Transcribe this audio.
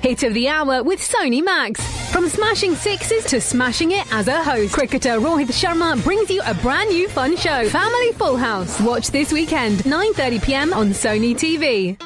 Hit of the hour with Sony Max. From smashing sixes to smashing it as a host, cricketer Rohit Sharma brings you a brand new fun show, Family Full House. Watch this weekend, 9:30 p.m. on Sony TV.